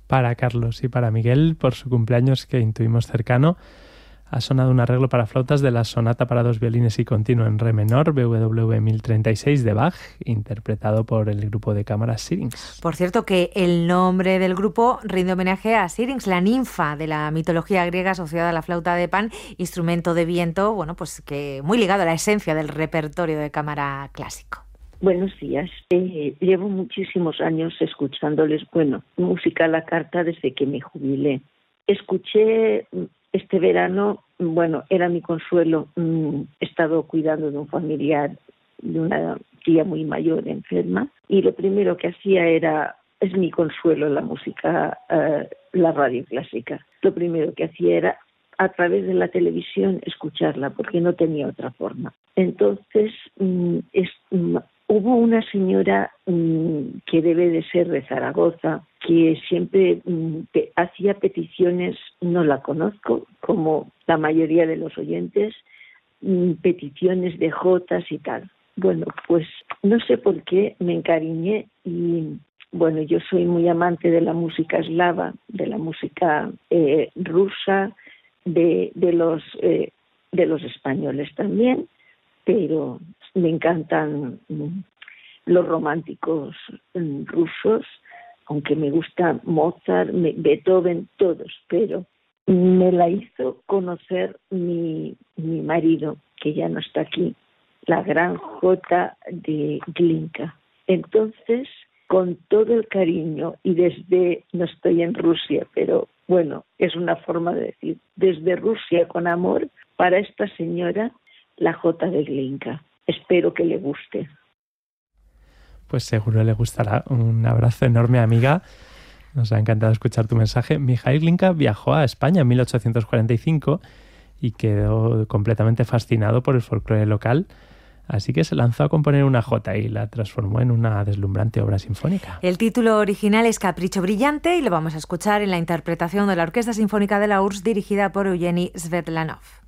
Para Carlos y para Miguel, por su cumpleaños que intuimos cercano, ha sonado un arreglo para flautas de la sonata para 2 violines y continuo en re menor, BWV 1036 de Bach, interpretado por el grupo de cámara Syrinx. Por cierto, que el nombre del grupo rinde homenaje a Syrinx, la ninfa de la mitología griega asociada a la flauta de Pan, instrumento de viento, bueno, pues que muy ligado a la esencia del repertorio de cámara clásico. Buenos días. Llevo muchísimos años escuchándoles, música a la carta desde que me jubilé. Escuché este verano, era mi consuelo. He estado cuidando de un familiar, de una tía muy mayor enferma, y lo primero que hacía es mi consuelo la música, la radio clásica. Lo primero que hacía era, a través de la televisión, escucharla, porque no tenía otra forma. Entonces, hubo una señora que debe de ser de Zaragoza, que siempre hacía peticiones, no la conozco, como la mayoría de los oyentes, peticiones de jotas y tal. Bueno, pues no sé por qué me encariñé y yo soy muy amante de la música eslava, de la música rusa, de los españoles también, pero me encantan los románticos rusos, aunque me gusta Mozart, Beethoven, todos, pero me la hizo conocer mi marido, que ya no está aquí, la gran Jota de Glinka. Entonces, con todo el cariño, y no estoy en Rusia, pero es una forma de decir, desde Rusia con amor, para esta señora, la Jota de Glinka. Espero que le guste. Pues seguro le gustará. Un abrazo enorme, amiga. Nos ha encantado escuchar tu mensaje. Mikhail Glinka viajó a España en 1845 y quedó completamente fascinado por el folclore local. Así que se lanzó a componer una jota y la transformó en una deslumbrante obra sinfónica. El título original es Capricho Brillante y lo vamos a escuchar en la interpretación de la Orquesta Sinfónica de la URSS dirigida por Eugeni Svetlanov.